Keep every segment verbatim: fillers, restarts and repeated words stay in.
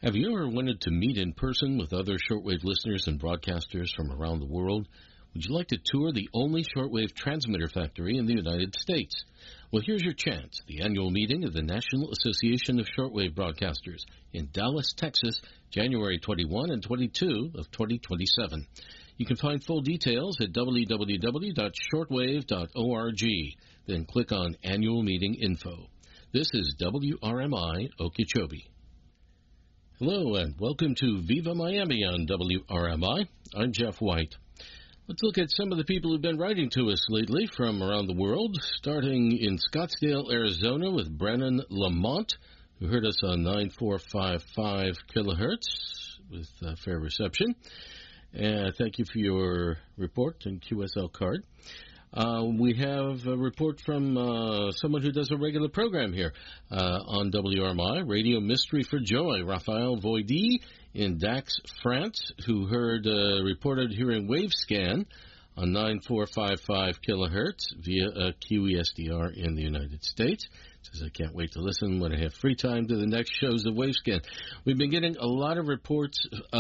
Have you ever wanted to meet in person with other shortwave listeners and broadcasters from around the world? Would you like to tour the only shortwave transmitter factory in the United States? Well, here's your chance. The annual meeting of the National Association of Shortwave Broadcasters in Dallas, Texas, January twenty-first and twenty-second of twenty twenty-seven. You can find full details at w w w dot shortwave dot org. Then click on Annual Meeting Info. This is W R M I Okeechobee. Hello and welcome to Viva Miami on W R M I. I'm Jeff White. Let's look at some of the people who've been writing to us lately from around the world, starting in Scottsdale, Arizona with Brennan Lamont, who heard us on nine four five five kilohertz with uh, fair reception. Uh, thank you for your report and Q S L card. Uh, we have a report from uh, someone who does a regular program here uh, on W R M I, Radio Mystery for Joy, Raphael Voidy in Dax, France, who heard uh, reported hearing Wavescan on nine four five five kilohertz via a Q E S D R in the United States. Says, I can't wait to listen when I have free time to the next shows of Wavescan. We've been getting a lot of reports uh,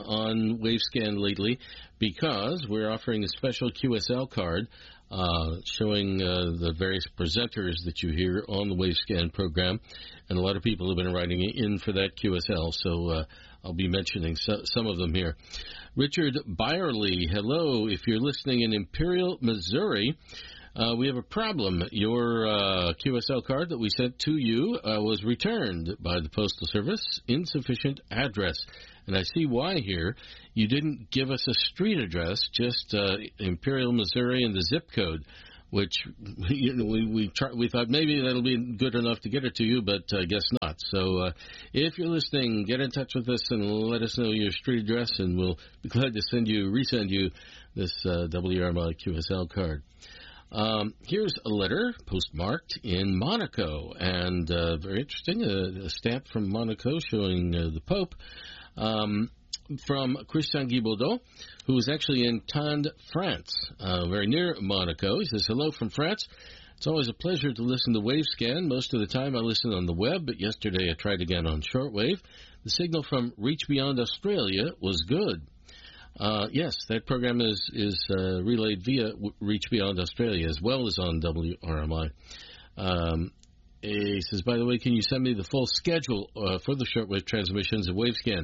on Wavescan lately because we're offering a special Q S L card uh, showing uh, the various presenters that you hear on the Wavescan program. And a lot of people have been writing in for that Q S L, so uh, I'll be mentioning so, some of them here. Richard Byerly, hello. If you're listening in Imperial, Missouri, Uh, we have a problem. Your uh, Q S L card that we sent to you uh, was returned by the Postal Service. Insufficient address. And I see why here. You didn't give us a street address, just uh, Imperial, Missouri, and the zip code, which you know, we we, try, we thought maybe that'll be good enough to get it to you, but I uh, guess not. So uh, if you're listening, get in touch with us and let us know your street address, and we'll be glad to send you, resend you this uh, W R M I Q S L card. Um, here's a letter postmarked in Monaco, and uh, very interesting, a, a stamp from Monaco showing uh, the Pope, um, from Christian Guibaudot, who is actually in Tende, France, uh, very near Monaco. He says, hello from France. It's always a pleasure to listen to Wavescan. Most of the time I listen on the web, but yesterday I tried again on shortwave. The signal from Reach Beyond Australia was good. Uh, yes, that program is, is uh, relayed via Reach Beyond Australia as well as on W R M I. Um, he says, by the way, can you send me the full schedule uh, for the shortwave transmissions of Wavescan?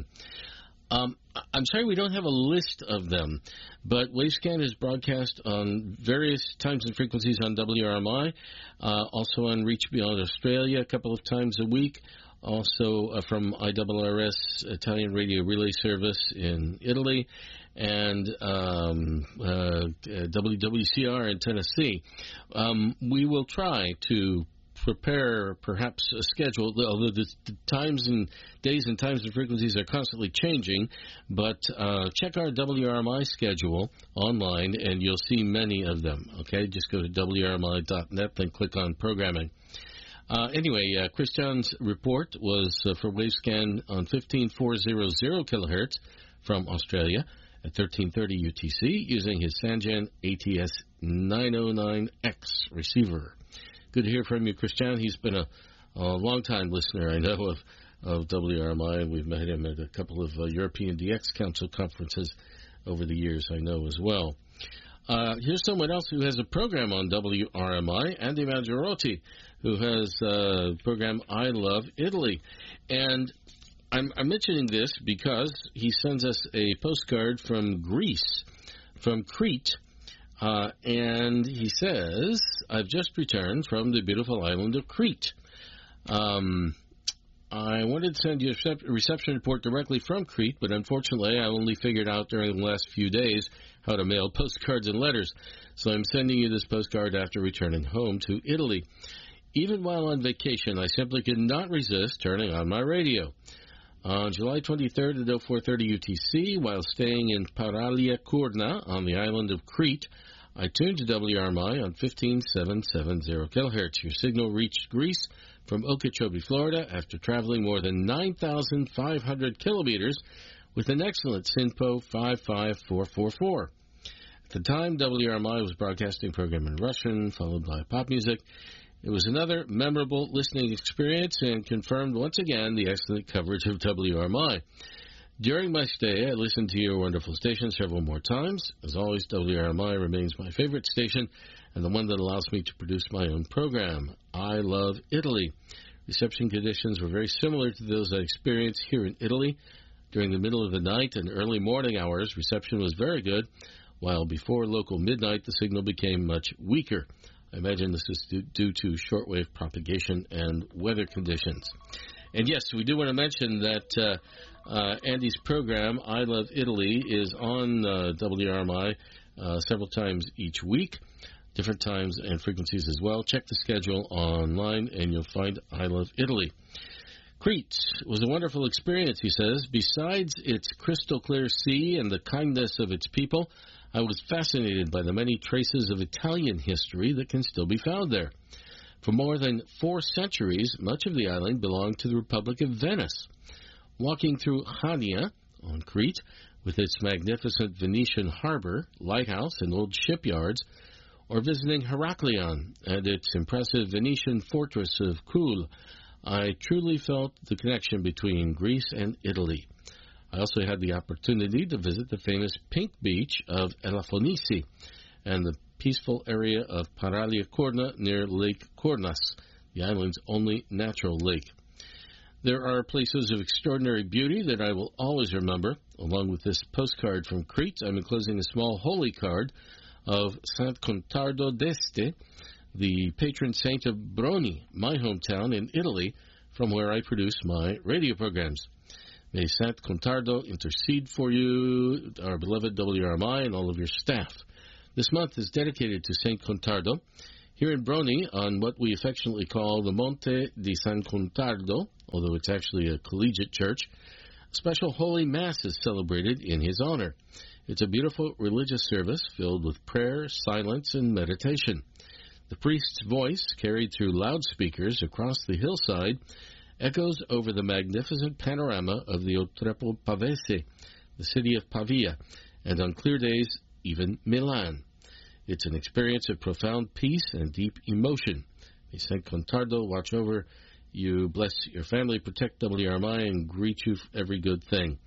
Um, I'm sorry we don't have a list of them, but Wavescan is broadcast on various times and frequencies on W R M I, uh, also on Reach Beyond Australia a couple of times a week. Also uh, from I R R S, Italian Radio Relay Service in Italy, and um, uh, W W C R in Tennessee. Um, we will try to prepare perhaps a schedule, although the, the times and days and times and frequencies are constantly changing, but uh, check our W R M I schedule online and you'll see many of them. Okay, just go to W R M I dot net and click on programming. Uh, anyway, uh, Christian's report was uh, for Wavescan on fifteen four hundred kilohertz from Australia at thirteen thirty U T C using his Sanjan A T S nine oh nine X receiver. Good to hear from you, Christian. He's been a, a long-time listener, I know, of, of W R M I, and we've met him at a couple of uh, European D X Council conferences over the years, I know, as well. Uh, here's someone else who has a program on W R M I, Andy Maggiorotti, who has a program I Love Italy. And I'm, I'm mentioning this because he sends us a postcard from Greece, from Crete, uh, and he says, I've just returned from the beautiful island of Crete. Um, I wanted to send you a reception report directly from Crete, but unfortunately I only figured out during the last few days how to mail postcards and letters. So I'm sending you this postcard after returning home to Italy. Even while on vacation, I simply could not resist turning on my radio. On July twenty-third at four thirty U T C, while staying in Paralia Kurna on the island of Crete, I tuned to W R M I on fifteen seven seventy kilohertz. Your signal reached Greece from Okeechobee, Florida, after traveling more than nine thousand five hundred kilometers with an excellent SINPO five five four four four. At the time, W R M I was broadcasting a program in Russian, followed by pop music. It was another memorable listening experience and confirmed once again the excellent coverage of W R M I. During my stay, I listened to your wonderful station several more times. As always, W R M I remains my favorite station and the one that allows me to produce my own program. I love Italy. Reception conditions were very similar to those I experienced here in Italy. During the middle of the night and early morning hours, reception was very good, while before local midnight, the signal became much weaker. I imagine this is due to shortwave propagation and weather conditions. And yes, we do want to mention that uh, uh, Andy's program, I Love Italy, is on uh, W R M I uh, several times each week, different times and frequencies as well. Check the schedule online and you'll find I Love Italy. Crete was a wonderful experience, he says. Besides its crystal clear sea and the kindness of its people, I was fascinated by the many traces of Italian history that can still be found there. For more than four centuries, much of the island belonged to the Republic of Venice. Walking through Chania on Crete, with its magnificent Venetian harbor, lighthouse, and old shipyards, or visiting Heraklion and its impressive Venetian fortress of Coul, I truly felt the connection between Greece and Italy. I also had the opportunity to visit the famous pink beach of Elafonisi and the peaceful area of Paralia Corna near Lake Cornas, the island's only natural lake. There are places of extraordinary beauty that I will always remember. Along with this postcard from Crete, I'm enclosing a small holy card of Sant Contardo d'Este, the patron saint of Broni, my hometown in Italy, from where I produce my radio programs. May Sant Contardo intercede for you, our beloved W R M I, and all of your staff. This month is dedicated to Saint Contardo. Here in Broni, on what we affectionately call the Monte di San Contardo, although it's actually a collegiate church, a special Holy Mass is celebrated in his honor. It's a beautiful religious service filled with prayer, silence, and meditation. The priest's voice, carried through loudspeakers across the hillside, echoes over the magnificent panorama of the Otrepo Pavese, the city of Pavia, and on clear days, even Milan. It's an experience of profound peace and deep emotion. May Saint Contardo watch over you, bless your family, protect W R M I, and greet you for every good thing.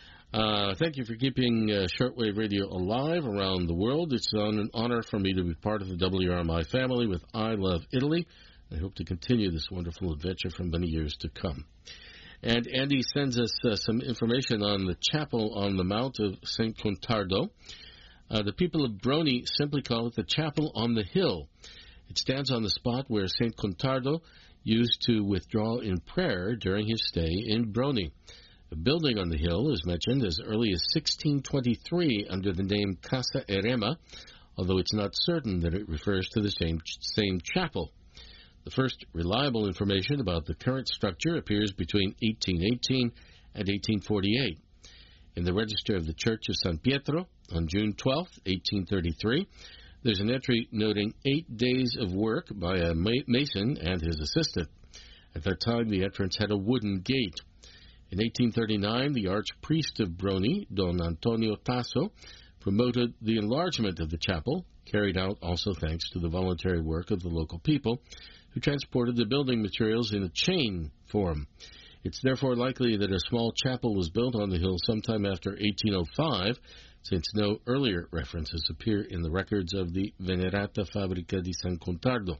Uh, thank you for keeping uh, shortwave radio alive around the world. It's an honor for me to be part of the W R M I family with I Love Italy. I hope to continue this wonderful adventure for many years to come. And Andy sends us uh, some information on the chapel on the Mount of Saint Contardo. Uh, the people of Broni simply call it the Chapel on the Hill. It stands on the spot where Saint Contardo used to withdraw in prayer during his stay in Broni. A building on the hill is mentioned as early as sixteen twenty-three under the name Casa Erema, although it's not certain that it refers to the same, same chapel. The first reliable information about the current structure appears between eighteen eighteen and eighteen forty-eight. In the register of the Church of San Pietro, on June twelfth, eighteen thirty-three, there's an entry noting eight days of work by a mason and his assistant. At that time, the entrance had a wooden gate. In eighteen thirty-nine, the archpriest of Broni, Don Antonio Tasso, promoted the enlargement of the chapel, carried out also thanks to the voluntary work of the local people, who transported the building materials in a chain form. It's therefore likely that a small chapel was built on the hill sometime after eighteen oh five, since no earlier references appear in the records of the Venerata Fabbrica di San Contardo.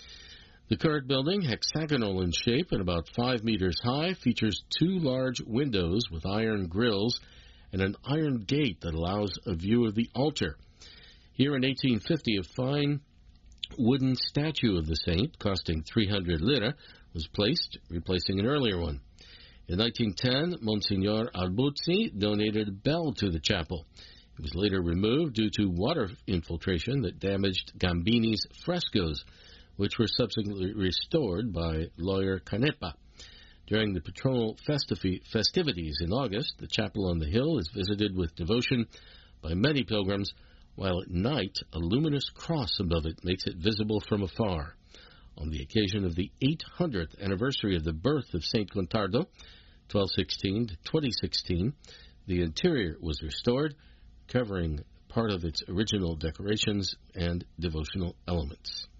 The current building, hexagonal in shape and about five meters high, features two large windows with iron grills and an iron gate that allows a view of the altar. Here in eighteen fifty, a fine wooden statue of the saint, costing three hundred lira, was placed, replacing an earlier one. In nineteen ten, Monsignor Albuzzi donated a bell to the chapel. It was later removed due to water infiltration that damaged Gambini's frescoes, which were subsequently restored by lawyer Canepa. During the patronal festivi- festivities in August, the chapel on the hill is visited with devotion by many pilgrims, while at night a luminous cross above it makes it visible from afar. On the occasion of the eight hundredth anniversary of the birth of Saint Contardo, twelve sixteen to twenty sixteen, the interior was restored, covering part of its original decorations and devotional elements.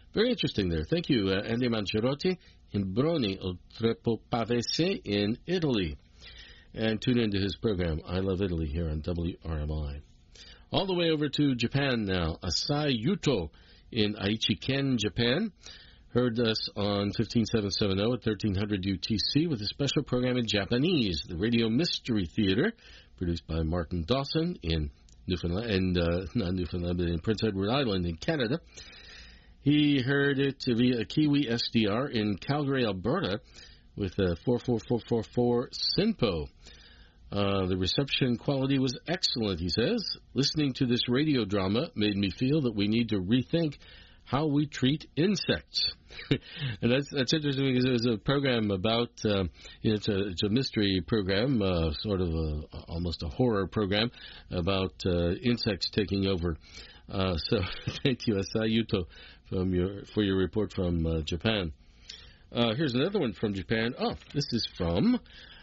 Very interesting there. Thank you, uh, Andy Mangiarotti in Broni, Oltrepo Pavese in Italy. And tune into his program, I Love Italy, here on W R M I. All the way over to Japan now. Asai Yuto in Aichi-ken, Japan. Heard us on fifteen seven seventy at thirteen hundred U T C with a special program in Japanese, the Radio Mystery Theater, produced by Martin Dawson in Newfoundland, and, uh, not Newfoundland, but in Prince Edward Island in Canada. He heard it via Kiwi S D R in Calgary, Alberta, with a four four four four four SINPO. Uh, the reception quality was excellent, he says. Listening to this radio drama made me feel that we need to rethink how we treat insects. And that's that's interesting because it was a program about, uh, you know, it's, a, it's a mystery program, uh, sort of a, almost a horror program about uh, insects taking over. Uh, so thank you, Asai Yuto, from your, for your report from uh, Japan. Uh, here's another one from Japan. Oh, this is from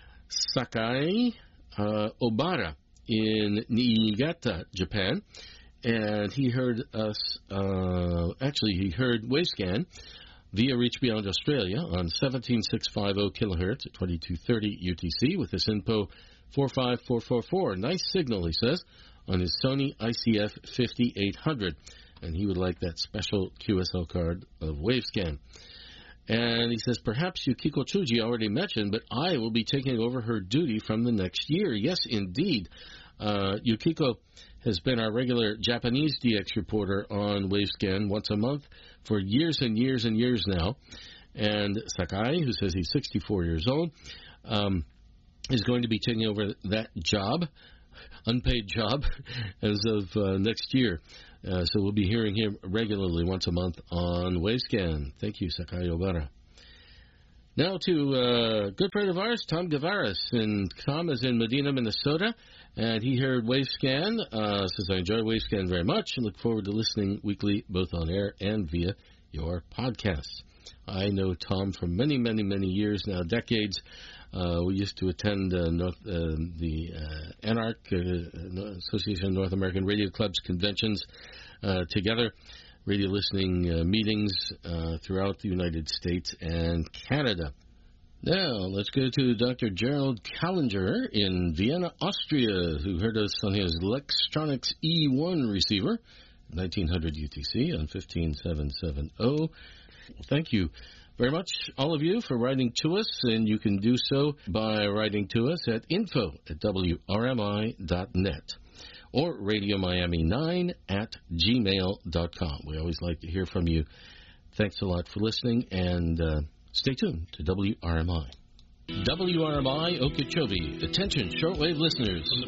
Sakai uh, Obara in Niigata, Japan. And he heard us, uh, actually he heard Wavescan via Reach Beyond Australia on seventeen six fifty kilohertz at twenty-two thirty U T C with the SINPO four five four four four. Nice signal, he says, on his Sony I C F fifty-eight hundred. And he would like that special Q S L card of Wavescan. And he says, perhaps Yukiko Tsuji already mentioned, but I will be taking over her duty from the next year. Yes, indeed. Uh, Yukiko has been our regular Japanese D X reporter on Wavescan once a month for years and years and years now. And Sakai, who says he's sixty-four years old, um, is going to be taking over that job, unpaid job, as of uh, next year. Uh, so we'll be hearing him regularly once a month on Wavescan. Thank you, Sakai Obara. Now to a uh, good friend of ours, Tom Gavaris. And Tom is in Medina, Minnesota, and he heard Wavescan. Uh, says, I enjoy Wavescan very much and look forward to listening weekly, both on air and via your podcasts. I know Tom for many, many, many years now, decades. Uh, we used to attend uh, North, uh, the uh, ANARC, uh, Association of North American Radio Clubs conventions uh, together, radio listening uh, meetings uh, throughout the United States and Canada. Now, let's go to Doctor Gerald Kallinger in Vienna, Austria, who heard us on his Lextronics E one receiver, nineteen hundred U T C on fifteen seven seventy. Well, thank you very much, all of you, for writing to us, and you can do so by writing to us at info at W R M I dot net or radio miami nine at gmail dot com. We always like to hear from you. Thanks a lot for listening, and uh, stay tuned to W R M I. W R M I Okeechobee. Attention, shortwave listeners.